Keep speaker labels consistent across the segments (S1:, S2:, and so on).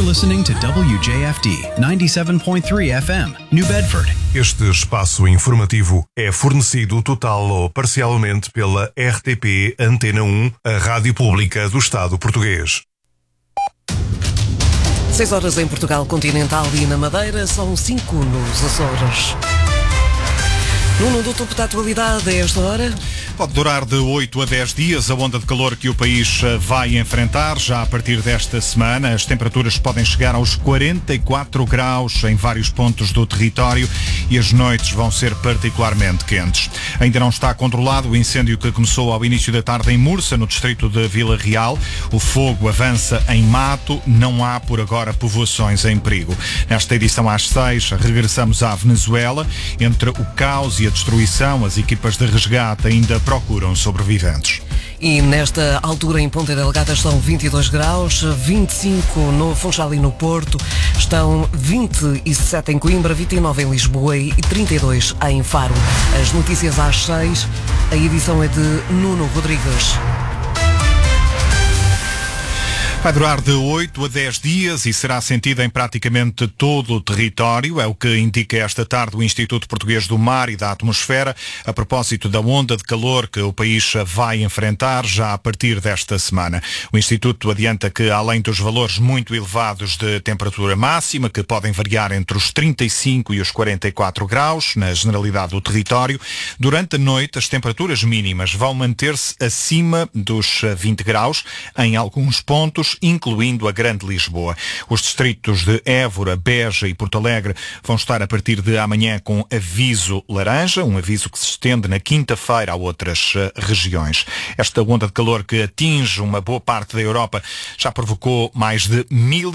S1: listening to WJFD 97.3 FM, New Bedford.
S2: Este espaço informativo é fornecido total ou parcialmente pela RTP Antena 1, a rádio pública do Estado português.
S3: 6 horas em Portugal continental e na Madeira, são 5 nos Açores. Nuno, do topo da atualidade a esta hora?
S4: Pode durar de 8 a 10 dias a onda de calor que o país vai enfrentar. Já a partir desta semana, as temperaturas podem chegar aos 44 graus em vários pontos do território e as noites vão ser particularmente quentes. Ainda não está controlado o incêndio que começou ao início da tarde em Mursa, no distrito de Vila Real. O fogo avança em mato, não há por agora povoações em perigo. Nesta edição às 6, regressamos à Venezuela. Entre o caos e a destruição, as equipas de resgate ainda procuram sobreviventes.
S3: E nesta altura em Ponta Delgada estão 22 graus, 25 no Funchal e no Porto, estão 27 em Coimbra, 29 em Lisboa e 32 em Faro. As notícias às 6, a edição é de Nuno Rodrigues.
S4: Vai durar de 8 a 10 dias e será sentida em praticamente todo o território, é o que indica esta tarde o Instituto Português do Mar e da Atmosfera, a propósito da onda de calor que o país vai enfrentar já a partir desta semana. O Instituto adianta que, além dos valores muito elevados de temperatura máxima, que podem variar entre os 35 e os 44 graus, na generalidade do território, durante a noite as temperaturas mínimas vão manter-se acima dos 20 graus em alguns pontos, incluindo a Grande Lisboa. Os distritos de Évora, Beja e Porto Alegre vão estar a partir de amanhã com aviso laranja, um aviso que se estende na quinta-feira a outras regiões. Esta onda de calor que atinge uma boa parte da Europa já provocou mais de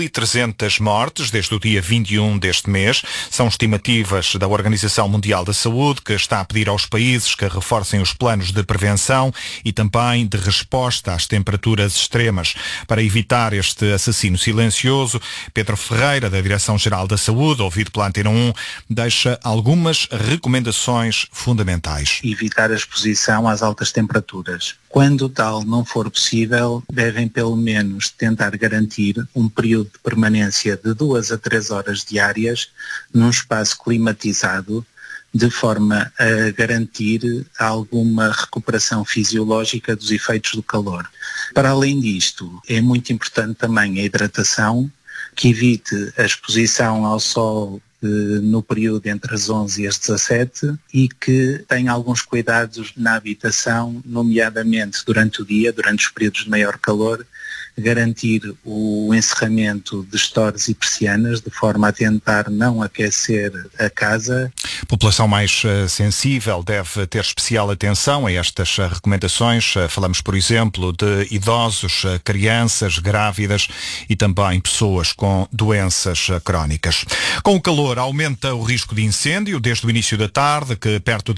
S4: 1.300 mortes desde o dia 21 deste mês. São estimativas da Organização Mundial da Saúde, que está a pedir aos países que reforcem os planos de prevenção e também de resposta às temperaturas extremas. Para evitar este assassino silencioso, Pedro Ferreira, da Direção-Geral da Saúde, ouvido pela Antena 1, deixa algumas recomendações fundamentais.
S5: Evitar a exposição às altas temperaturas. Quando tal não for possível, devem pelo menos tentar garantir um período de permanência de 2 a 3 horas diárias num espaço climatizado, de forma a garantir alguma recuperação fisiológica dos efeitos do calor. Para além disto, é muito importante também a hidratação, que evite a exposição ao sol no período entre as 11 e as 17 e que tenha alguns cuidados na habitação, nomeadamente durante o dia, durante os períodos de maior calor, garantir o encerramento de estores e persianas de forma a tentar não aquecer a casa.
S4: A população mais sensível deve ter especial atenção a estas recomendações. Falamos, por exemplo, de idosos, crianças, grávidas e também pessoas com doenças crónicas. Com o calor aumenta o risco de incêndio desde o início da tarde, que perto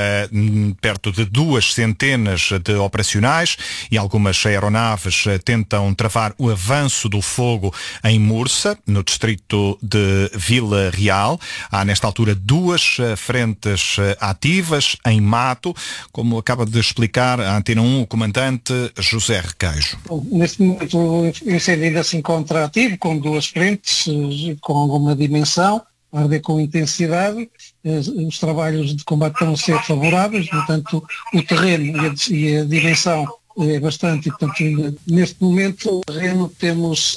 S4: de 2 centenas de operacionais e algumas aeronaves tentam travar o avanço do fogo em Mursa, no distrito de Vila Real. Há nesta altura 2 frentes ativas em mato, como acaba de explicar a Antena 1 o comandante José Requeijo.
S6: Neste momento o incêndio ainda se encontra ativo, com 2 frentes, com alguma dimensão, a arder com intensidade. Os trabalhos de combate estão a ser favoráveis, portanto o terreno e a dimensão é bastante, portanto, neste momento no terreno temos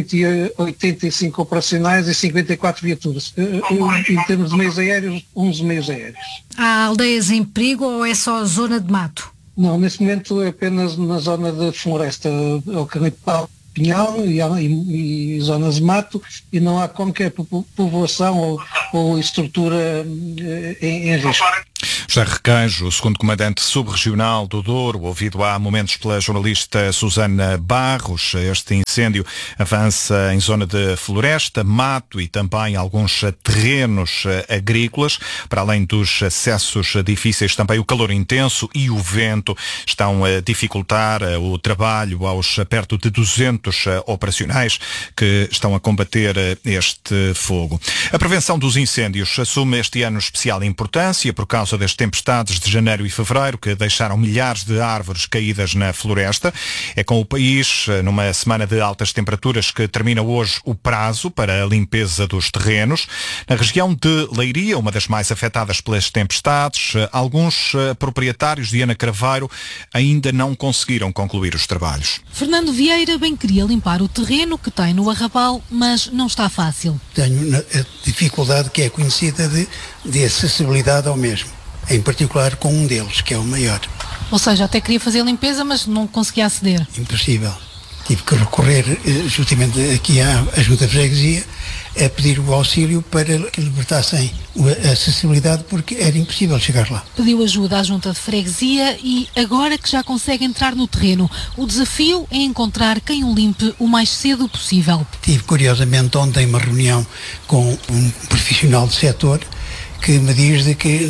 S6: 185 operacionais e 54 viaturas. Em termos de meios aéreos, 11 meios aéreos.
S7: Há aldeias em perigo ou é só a zona de mato?
S6: Não, neste momento é apenas na zona de floresta, eucaliptal, pinhal e zonas de mato, e não há qualquer povoação ou estrutura em risco.
S4: José Requeijo, o segundo comandante subregional do Douro, ouvido há momentos pela jornalista Susana Barros. Este incêndio avança em zona de floresta, mato e também alguns terrenos agrícolas. Para além dos acessos difíceis, também o calor intenso e o vento estão a dificultar o trabalho aos perto de 200 operacionais que estão a combater este fogo. A prevenção dos incêndios assume este ano especial importância por causa causa das tempestades de janeiro e fevereiro que deixaram milhares de árvores caídas na floresta. É com o país numa semana de altas temperaturas que termina hoje o prazo para a limpeza dos terrenos. Na região de Leiria, uma das mais afetadas pelas tempestades, alguns proprietários de Ana Craveiro ainda não conseguiram concluir os trabalhos.
S8: Fernando Vieira bem queria limpar o terreno que tem no Arrabal, mas não está fácil.
S9: Tenho a dificuldade que é conhecida de acessibilidade ao mesmo, em particular com um deles, que é o maior.
S8: Ou seja, até queria fazer a limpeza, mas não conseguia aceder.
S9: Impossível. Tive que recorrer justamente aqui à Junta de Freguesia a pedir o auxílio para que libertassem a acessibilidade, porque era impossível chegar lá.
S8: Pediu ajuda à Junta de Freguesia e agora que já consegue entrar no terreno, o desafio é encontrar quem o limpe o mais cedo possível.
S9: Tive curiosamente ontem uma reunião com um profissional do setor que me diz de que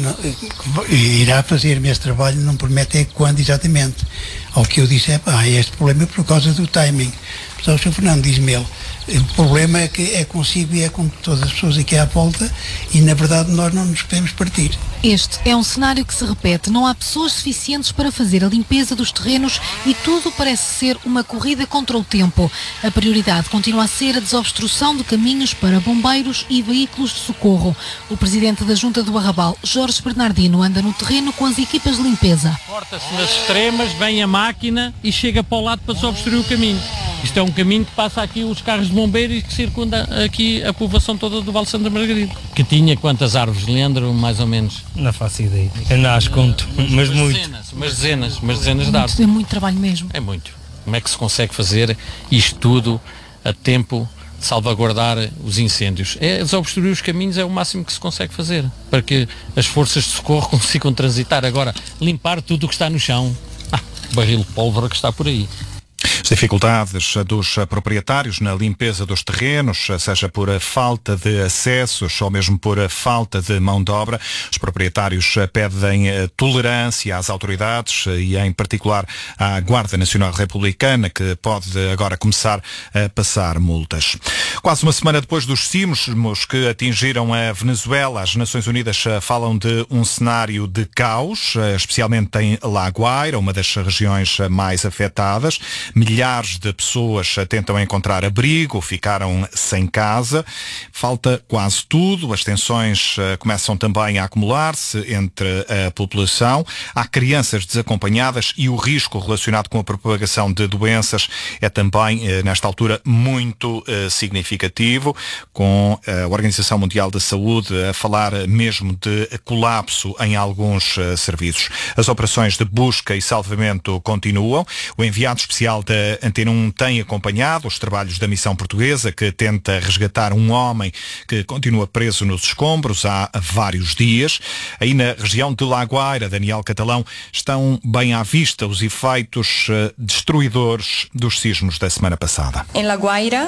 S9: irá fazer-me esse trabalho, não promete é quando exatamente. Ao que eu disse, este problema é por causa do timing. Então o Sr. Fernando diz-me ele, o problema é que é consigo e é com todas as pessoas aqui à volta e na verdade nós não nos podemos partir.
S8: Este é um cenário que se repete. Não há pessoas suficientes para fazer a limpeza dos terrenos e tudo parece ser uma corrida contra o tempo. A prioridade continua a ser a desobstrução de caminhos para bombeiros e veículos de socorro. O presidente da Junta do Arrabal, Jorge Bernardino, anda no terreno com as equipas de limpeza.
S10: Corta-se nas extremas, vem a máquina e chega para o lado para desobstruir o caminho. Isto é um caminho que passa aqui os carros de bombeiros e que circunda aqui a povoação toda do Val Santa Margarida. Que tinha quantas árvores, Leandro, mais ou menos?
S11: Não faço ideia. Eu não as conto, mas muito.
S10: Mas dezenas de árvores.
S8: É muito trabalho mesmo.
S10: É muito. Como é que se consegue fazer isto tudo a tempo de salvaguardar os incêndios? Desobstruir os caminhos é o máximo que se consegue fazer, para que as forças de socorro consigam transitar. Agora, limpar tudo o que está no chão. Barril de pólvora que está por aí.
S4: As dificuldades dos proprietários na limpeza dos terrenos, seja por falta de acessos ou mesmo por falta de mão de obra, os proprietários pedem tolerância às autoridades e em particular à Guarda Nacional Republicana, que pode agora começar a passar multas. Quase uma semana depois dos sismos que atingiram a Venezuela, as Nações Unidas falam de um cenário de caos, especialmente em La Guaira, uma das regiões mais afetadas. Milhares de pessoas tentam encontrar abrigo, ficaram sem casa, falta quase tudo, as tensões começam também a acumular-se entre a população, há crianças desacompanhadas e o risco relacionado com a propagação de doenças é também, nesta altura, muito significativo, com a Organização Mundial da Saúde a falar mesmo de colapso em alguns serviços. As operações de busca e salvamento continuam. O enviado especial da Antena 1 tem acompanhado os trabalhos da missão portuguesa que tenta resgatar um homem que continua preso nos escombros há vários dias. Aí na região de La Guaira, Daniel Catalão, estão bem à vista os efeitos destruidores dos sismos da semana passada.
S12: Em La Guaira,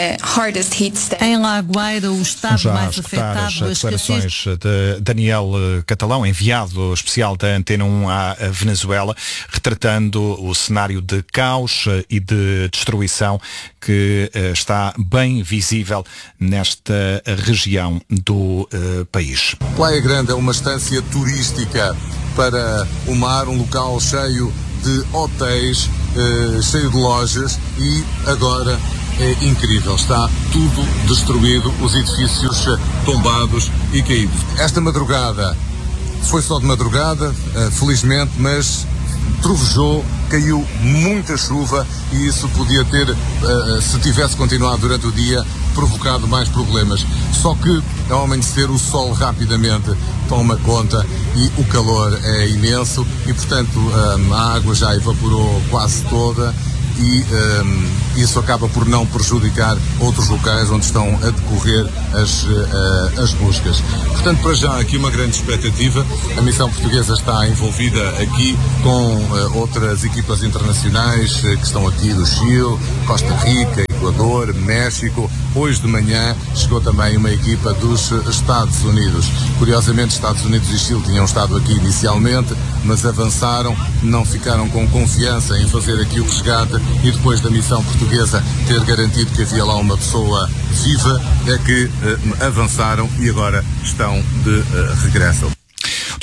S13: o estado mais afetado.
S4: As declarações de Daniel Catalão, enviado especial da Antena 1 à Venezuela, retratando o cenário de caos e de destruição que está bem visível nesta região do país.
S14: Praia Grande é uma estância turística para o mar, um local cheio de hotéis, cheio de lojas e agora é incrível, está tudo destruído, os edifícios tombados e caídos. Esta madrugada foi só de madrugada, felizmente, mas trovejou, caiu muita chuva e isso podia ter, se tivesse continuado durante o dia, provocado mais problemas. Só que ao amanhecer o sol rapidamente toma conta e o calor é imenso e portanto a água já evaporou quase toda e isso acaba por não prejudicar outros locais onde estão a decorrer as buscas. Portanto, para já aqui uma grande expectativa. A missão portuguesa está envolvida aqui com outras equipas internacionais que estão aqui do Chile, Costa Rica, Equador, México. Hoje de manhã chegou também uma equipa dos Estados Unidos. Curiosamente, Estados Unidos e Chile tinham estado aqui inicialmente, mas avançaram, não ficaram com confiança em fazer aqui o resgate e depois da missão portuguesa ter garantido que havia lá uma pessoa viva, é que avançaram e agora estão de regresso.
S4: O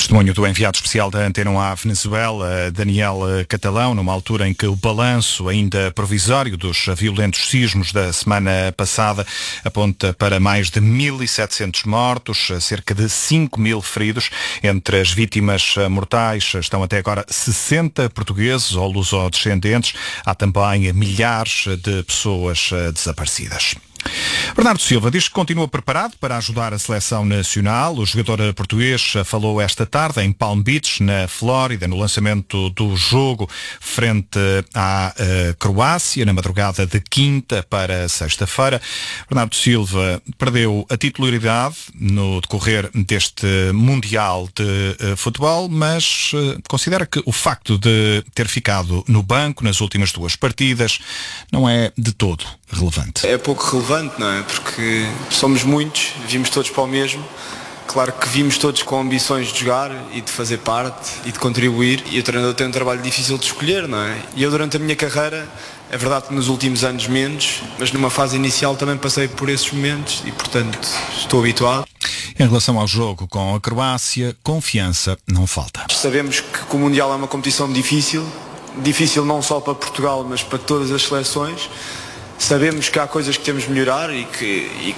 S4: Testemunho do enviado especial da Antena 1 à Venezuela, Daniel Catalão, numa altura em que o balanço ainda provisório dos violentos sismos da semana passada aponta para mais de 1.700 mortos, cerca de 5.000 feridos. Entre as vítimas mortais estão até agora 60 portugueses ou lusodescendentes. Há também milhares de pessoas desaparecidas. Bernardo Silva diz que continua preparado para ajudar a seleção nacional. O jogador português falou esta tarde em Palm Beach, na Flórida, no lançamento do jogo frente à Croácia, na madrugada de quinta para sexta-feira. Bernardo Silva perdeu a titularidade no decorrer deste Mundial de Futebol, mas considera que o facto de ter ficado no banco nas últimas duas partidas não é de todo relevante.
S12: É pouco relevante, não é? Porque somos muitos, vimos todos para o mesmo. Claro que vimos todos com ambições de jogar e de fazer parte e de contribuir. E o treinador tem um trabalho difícil de escolher, não é? E eu durante a minha carreira, é verdade que nos últimos anos menos, mas numa fase inicial também passei por esses momentos e, portanto, estou habituado.
S4: Em relação ao jogo com a Croácia, confiança não falta.
S12: Sabemos que o Mundial é uma competição difícil não só para Portugal, mas para todas as seleções. Sabemos que há coisas que temos de melhorar e que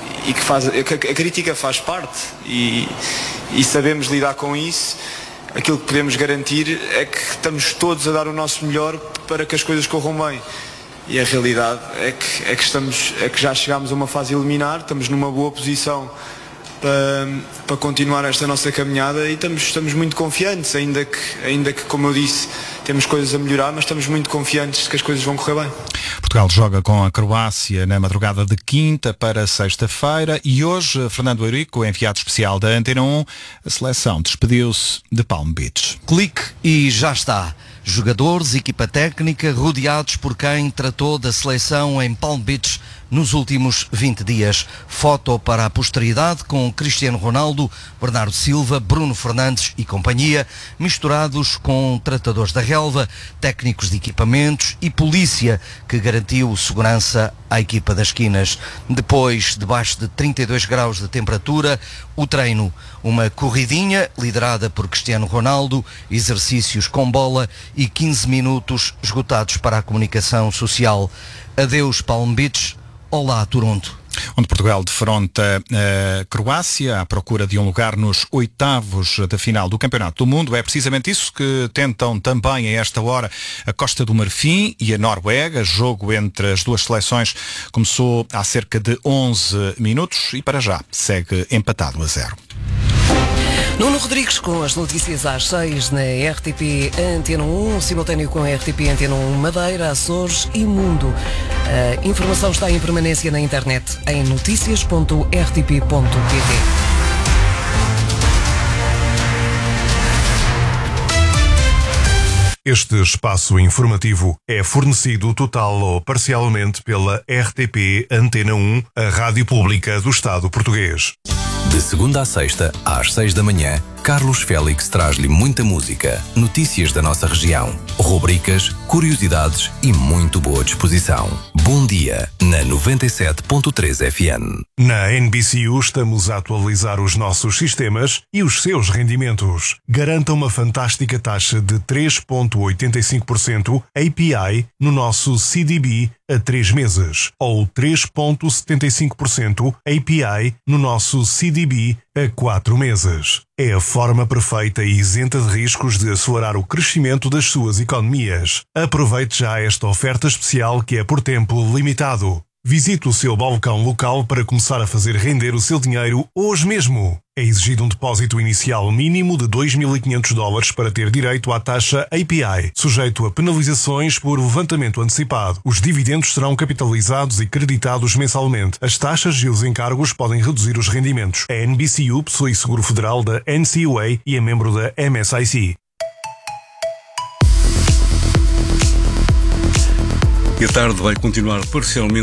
S12: a crítica faz parte e sabemos lidar com isso. Aquilo que podemos garantir é que estamos todos a dar o nosso melhor para que as coisas corram bem. E a realidade é que já chegámos a uma fase eliminar, estamos numa boa posição para continuar esta nossa caminhada e estamos muito confiantes, ainda que, como eu disse, temos coisas a melhorar, mas estamos muito confiantes de que as coisas vão correr bem.
S4: Portugal joga com a Croácia na madrugada de quinta para sexta-feira e hoje Fernando Eurico, enviado especial da Antena 1, a seleção despediu-se de Palm Beach.
S15: Clique e já está. Jogadores, equipa técnica, rodeados por quem tratou da seleção em Palm Beach nos últimos 20 dias. Foto para a posteridade com Cristiano Ronaldo, Bernardo Silva, Bruno Fernandes e companhia, misturados com tratadores da relva, técnicos de equipamentos e polícia que garantiu segurança à equipa das esquinas. Depois, debaixo de 32 graus de temperatura, o treino. Uma corridinha liderada por Cristiano Ronaldo, exercícios com bola e 15 minutos esgotados para a comunicação social. Adeus Palm Beach, olá Toronto.
S4: Onde Portugal defronta a Croácia à procura de um lugar nos oitavos da final do Campeonato do Mundo. É precisamente isso que tentam também a esta hora a Costa do Marfim e a Noruega. Jogo entre as duas seleções começou há cerca de 11 minutos e para já segue empatado a 0.
S3: Nuno Rodrigues com as notícias às 6 na RTP Antena 1, simultâneo com a RTP Antena 1 Madeira, Açores e Mundo. A informação está em permanência na internet em noticias.rtp.pt.
S2: Este espaço informativo é fornecido total ou parcialmente pela RTP Antena 1, a rádio pública do Estado português.
S16: De segunda à sexta, às 6 da manhã, Carlos Félix traz-lhe muita música, notícias da nossa região, rubricas, curiosidades e muito boa disposição. Bom dia, na 97.3 FM.
S2: Na NBCU estamos a atualizar os nossos sistemas e os seus rendimentos. Garanta uma fantástica taxa de 3,85% API no nosso CDB a 3 meses ou 3,75% API no nosso CDB a 4 meses. É a forma perfeita e isenta de riscos de acelerar o crescimento das suas economias. Aproveite já esta oferta especial que é por tempo limitado. Visite o seu balcão local para começar a fazer render o seu dinheiro hoje mesmo. É exigido um depósito inicial mínimo de $2.500 para ter direito à taxa API, sujeito a penalizações por levantamento antecipado. Os dividendos serão capitalizados e creditados mensalmente. As taxas e os encargos podem reduzir os rendimentos. A NBCU possui seguro federal da NCUA e é membro da MSIC.
S17: E a tarde vai continuar parcialmente